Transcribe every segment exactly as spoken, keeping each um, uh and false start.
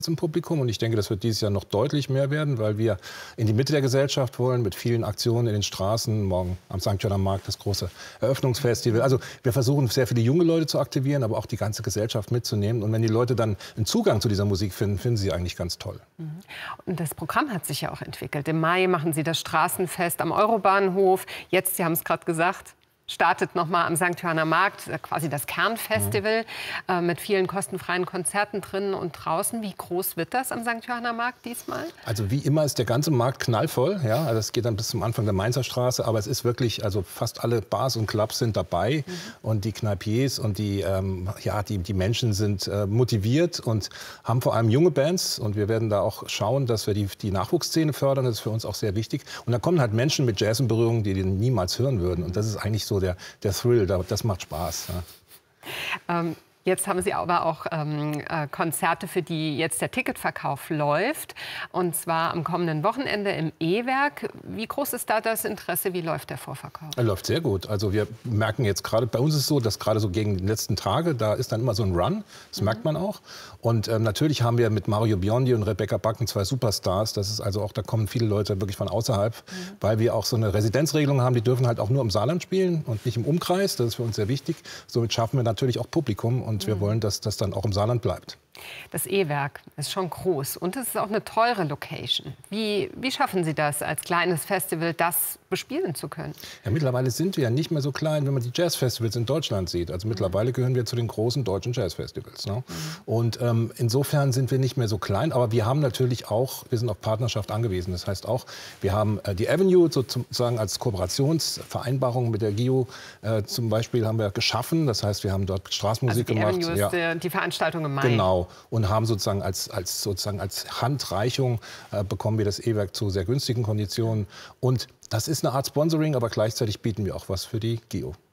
im Publikum und ich denke, das wird dieses Jahr noch deutlich mehr werden, weil wir in die Mitte der Gesellschaft wollen mit vielen Aktionen in den Straßen. Morgen am Sankt Johann am Markt das große Eröffnungsfestival. Also wir versuchen sehr viele junge Leute zu aktivieren, aber auch die ganze Gesellschaft mitzunehmen. Und wenn die Leute dann einen Zugang zu dieser Musik finden, finden sie eigentlich ganz toll. Und das Programm hat sich ja auch entwickelt. Im Mai machen Sie das Straßenfest am Eurobahnhof. Jetzt, Sie haben es gerade gesagt, startet noch mal am Sankt Johann am Markt, quasi das Kernfestival, mhm. äh, mit vielen kostenfreien Konzerten drinnen und draußen. Wie groß wird das am Sankt Johann am Markt diesmal? Also wie immer ist der ganze Markt knallvoll. Ja? Also es geht dann bis zum Anfang der Mainzer Straße. Aber es ist wirklich, also fast alle Bars und Clubs sind dabei. Mhm. Und die Kneipiers und die, ähm, ja, die, die Menschen sind äh, motiviert und haben vor allem junge Bands. Und wir werden da auch schauen, dass wir die, die Nachwuchsszene fördern. Das ist für uns auch sehr wichtig. Und da kommen halt Menschen mit Jazz in Berührung, die den niemals hören würden. Und das ist eigentlich so der, der Thrill, das macht Spaß. Ja. Ähm, jetzt haben Sie aber auch ähm, äh, Konzerte, für die jetzt der Ticketverkauf läuft. Und zwar am kommenden Wochenende im E-Werk. Wie groß ist da das Interesse? Wie läuft der Vorverkauf? Er läuft sehr gut. Also wir merken jetzt gerade, bei uns ist es so, dass gerade so gegen die letzten Tage, da ist dann immer so ein Run. Das mhm. merkt man auch. Und ähm, natürlich haben wir mit Mario Biondi und Rebecca Backen zwei Superstars. Das ist also auch, da kommen viele Leute wirklich von außerhalb, mhm. weil wir auch so eine Residenzregelung haben. Die dürfen halt auch nur im Saarland spielen und nicht im Umkreis. Das ist für uns sehr wichtig. Somit schaffen wir natürlich auch Publikum und mhm. wir wollen, dass das dann auch im Saarland bleibt. Das E-Werk ist schon groß und es ist auch eine teure Location. Wie, wie schaffen Sie das, als kleines Festival das bespielen zu können? Ja, mittlerweile sind wir ja nicht mehr so klein, wenn man die Jazzfestivals in Deutschland sieht. Also mittlerweile gehören wir zu den großen deutschen Jazzfestivals. Ne? Mhm. Und ähm, insofern sind wir nicht mehr so klein. Aber wir haben natürlich auch, wir sind auf Partnerschaft angewiesen. Das heißt auch, wir haben äh, die Avenue sozusagen als Kooperationsvereinbarung mit der G I O äh, zum Beispiel haben wir geschaffen. Das heißt, wir haben dort Straßenmusik also die gemacht. Avenue ist ja. der, die Veranstaltung im Mai. Genau. Und haben sozusagen als, als, sozusagen als Handreichung äh, bekommen wir das E-Werk zu sehr günstigen Konditionen. Und das ist eine Art Sponsoring, aber gleichzeitig bieten wir auch was für die G I O.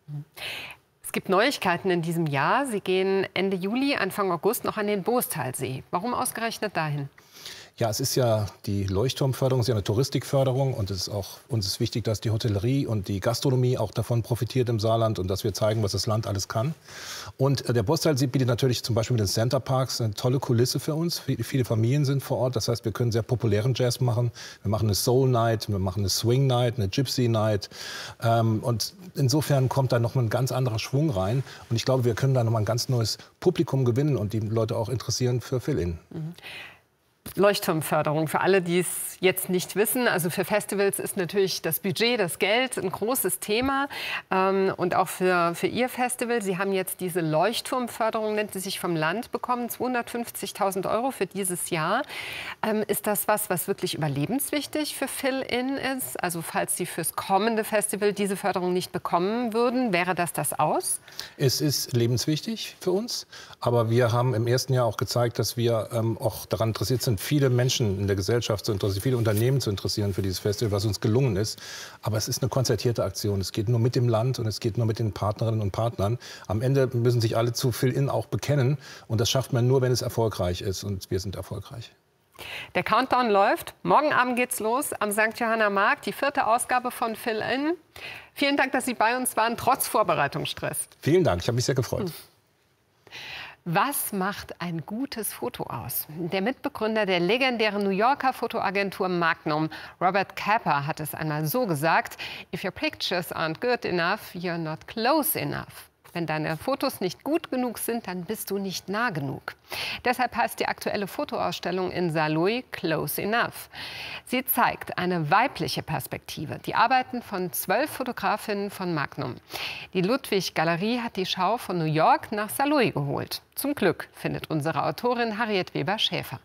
Es gibt Neuigkeiten in diesem Jahr. Sie gehen Ende Juli, Anfang August noch an den Boostalsee. Warum ausgerechnet dahin? Ja, es ist ja die Leuchtturmförderung, es ist ja eine Touristikförderung und es ist auch, uns ist wichtig, dass die Hotellerie und die Gastronomie auch davon profitiert im Saarland und dass wir zeigen, was das Land alles kann. Und äh, der Boostalsee bietet natürlich zum Beispiel mit den Center Parks eine tolle Kulisse für uns. Viele Familien sind vor Ort, das heißt, wir können sehr populären Jazz machen. Wir machen eine Soul Night, wir machen eine Swing Night, eine Gypsy Night. Ähm, und insofern kommt da noch mal ein ganz anderer Schwung rein. Und ich glaube, wir können da noch mal ein ganz neues Publikum gewinnen und die Leute auch interessieren für Fill-In. Mhm. Leuchtturmförderung, für alle, die es jetzt nicht wissen. Also für Festivals ist natürlich das Budget, das Geld ein großes Thema. Ähm, und auch für, für Ihr Festival. Sie haben jetzt diese Leuchtturmförderung, nennt sie sich, vom Land bekommen, zweihundertfünfzigtausend Euro für dieses Jahr. Ähm, ist das was, was wirklich überlebenswichtig für Fill-In ist? Also falls Sie fürs kommende Festival diese Förderung nicht bekommen würden, wäre das das aus? Es ist lebenswichtig für uns. Aber wir haben im ersten Jahr auch gezeigt, dass wir ähm, auch daran interessiert sind, viele Menschen in der Gesellschaft zu interessieren, viele Unternehmen zu interessieren für dieses Festival, was uns gelungen ist. Aber es ist eine konzertierte Aktion. Es geht nur mit dem Land und es geht nur mit den Partnerinnen und Partnern. Am Ende müssen sich alle zu Fill-In auch bekennen. Und das schafft man nur, wenn es erfolgreich ist. Und wir sind erfolgreich. Der Countdown läuft. Morgen Abend geht's los am Sankt Johann am Markt. Die vierte Ausgabe von Fill-In. Vielen Dank, dass Sie bei uns waren, trotz Vorbereitungsstress. Vielen Dank. Ich habe mich sehr gefreut. Hm. Was macht ein gutes Foto aus? Der Mitbegründer der legendären New Yorker Fotoagentur Magnum, Robert Capa, hat es einmal so gesagt: If your pictures aren't good enough, you're not close enough. Wenn deine Fotos nicht gut genug sind, dann bist du nicht nah genug. Deshalb heißt die aktuelle Fotoausstellung in Saarlouis Close Enough. Sie zeigt eine weibliche Perspektive, die Arbeiten von zwölf Fotografinnen von Magnum. Die Ludwig-Galerie hat die Schau von New York nach Saarlouis geholt. Zum Glück, findet unsere Autorin Harriet Weber-Schäfer.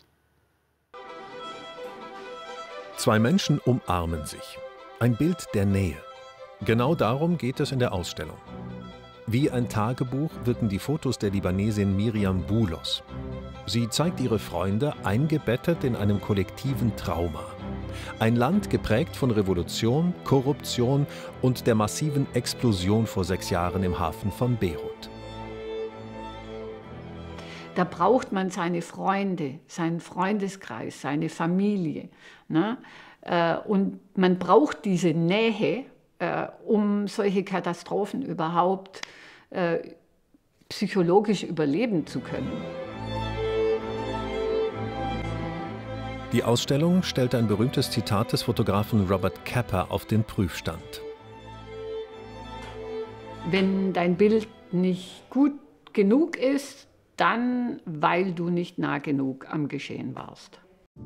Zwei Menschen umarmen sich. Ein Bild der Nähe. Genau darum geht es in der Ausstellung. Wie ein Tagebuch wirken die Fotos der Libanesin Miriam Boulos. Sie zeigt ihre Freunde eingebettet in einem kollektiven Trauma. Ein Land geprägt von Revolution, Korruption und der massiven Explosion vor sechs Jahren im Hafen von Beirut. Da braucht man seine Freunde, seinen Freundeskreis, seine Familie. Ne? Und man braucht diese Nähe, um solche Katastrophen überhaupt äh, psychologisch überleben zu können. Die Ausstellung stellte ein berühmtes Zitat des Fotografen Robert Capa auf den Prüfstand. Wenn dein Bild nicht gut genug ist, dann, weil du nicht nah genug am Geschehen warst.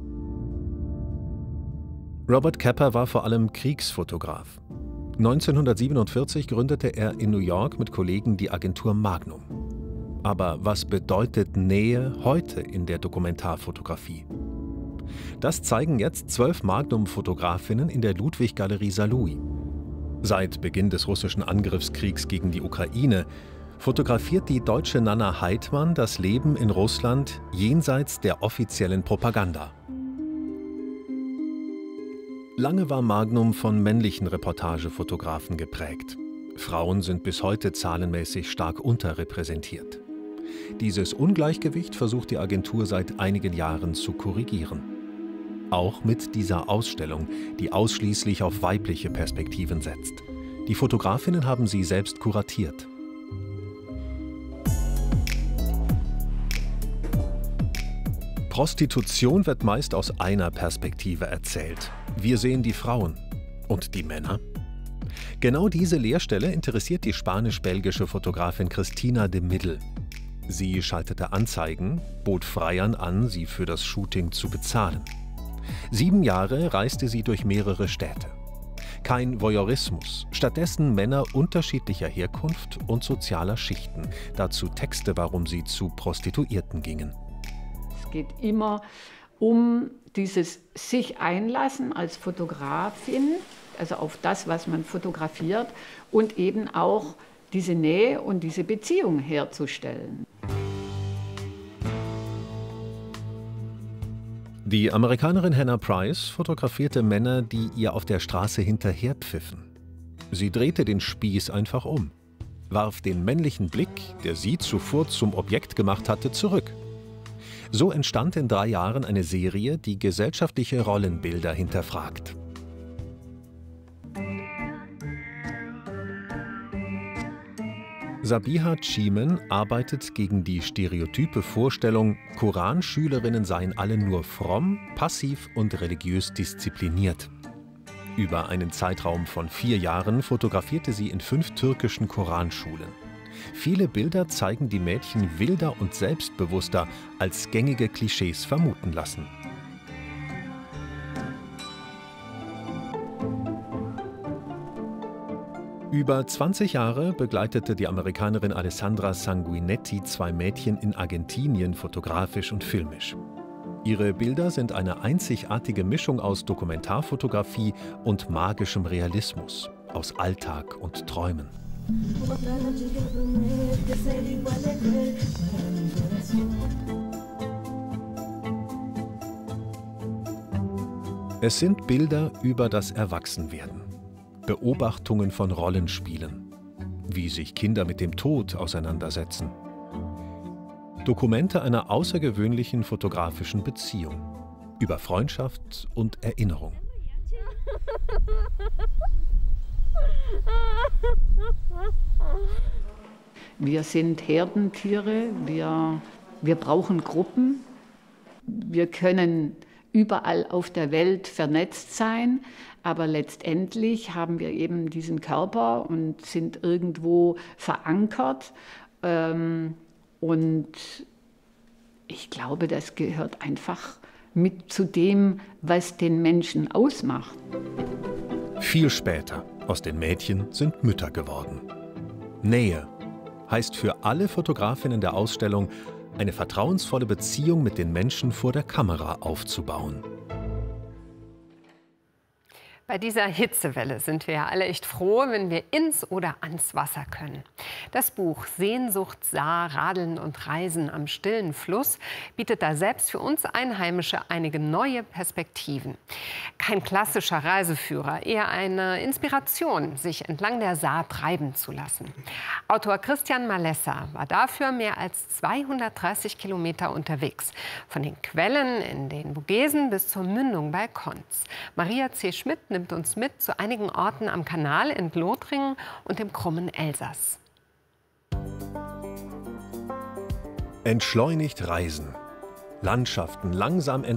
Robert Capa war vor allem Kriegsfotograf. neunzehnhundertsiebenundvierzig gründete er in New York mit Kollegen die Agentur Magnum. Aber was bedeutet Nähe heute in der Dokumentarfotografie? Das zeigen jetzt zwölf Magnum-Fotografinnen in der Ludwig-Galerie Saarlouis. Seit Beginn des russischen Angriffskriegs gegen die Ukraine fotografiert die deutsche Nanna Heidmann das Leben in Russland jenseits der offiziellen Propaganda. Lange war Magnum von männlichen Reportagefotografen geprägt. Frauen sind bis heute zahlenmäßig stark unterrepräsentiert. Dieses Ungleichgewicht versucht die Agentur seit einigen Jahren zu korrigieren. Auch mit dieser Ausstellung, die ausschließlich auf weibliche Perspektiven setzt. Die Fotografinnen haben sie selbst kuratiert. Prostitution wird meist aus einer Perspektive erzählt. Wir sehen die Frauen. Und die Männer? Genau diese Leerstelle interessiert die spanisch-belgische Fotografin Cristina de Middel. Sie schaltete Anzeigen, bot Freiern an, sie für das Shooting zu bezahlen. Sieben Jahre reiste sie durch mehrere Städte. Kein Voyeurismus, stattdessen Männer unterschiedlicher Herkunft und sozialer Schichten. Dazu Texte, warum sie zu Prostituierten gingen. Es geht immer um dieses sich einlassen als Fotografin, also auf das, was man fotografiert, und eben auch diese Nähe und diese Beziehung herzustellen. Die Amerikanerin Hannah Price fotografierte Männer, die ihr auf der Straße hinterherpfiffen. Sie drehte den Spieß einfach um, warf den männlichen Blick, der sie zuvor zum Objekt gemacht hatte, zurück. So entstand in drei Jahren eine Serie, die gesellschaftliche Rollenbilder hinterfragt. Sabiha Chiemen arbeitet gegen die stereotype Vorstellung, Koranschülerinnen seien alle nur fromm, passiv und religiös diszipliniert. Über einen Zeitraum von vier Jahren fotografierte sie in fünf türkischen Koranschulen. Viele Bilder zeigen die Mädchen wilder und selbstbewusster, als gängige Klischees vermuten lassen. Über zwanzig Jahre begleitete die Amerikanerin Alessandra Sanguinetti zwei Mädchen in Argentinien fotografisch und filmisch. Ihre Bilder sind eine einzigartige Mischung aus Dokumentarfotografie und magischem Realismus, aus Alltag und Träumen. Es sind Bilder über das Erwachsenwerden. Beobachtungen von Rollenspielen, wie sich Kinder mit dem Tod auseinandersetzen. Dokumente einer außergewöhnlichen fotografischen Beziehung, über Freundschaft und Erinnerung. Wir sind Herdentiere, wir, wir brauchen Gruppen, wir können überall auf der Welt vernetzt sein, aber letztendlich haben wir eben diesen Körper und sind irgendwo verankert. Ähm, und ich glaube, das gehört einfach mit zu dem, was den Menschen ausmacht. Viel später, aus den Mädchen sind Mütter geworden. Nähe heißt für alle Fotografinnen der Ausstellung, eine vertrauensvolle Beziehung mit den Menschen vor der Kamera aufzubauen. Bei dieser Hitzewelle sind wir ja alle echt froh, wenn wir ins oder ans Wasser können. Das Buch Sehnsucht, Saar, Radeln und Reisen am stillen Fluss bietet da selbst für uns Einheimische einige neue Perspektiven. Kein klassischer Reiseführer, eher eine Inspiration, sich entlang der Saar treiben zu lassen. Autor Christian Malessa war dafür mehr als zweihundertdreißig Kilometer unterwegs. Von den Quellen in den Vogesen bis zur Mündung bei Konz. Maria C. Schmidt nimmt uns mit zu einigen Orten am Kanal in Lothringen und dem krummen Elsass. Entschleunigt reisen. Landschaften langsam entfernen.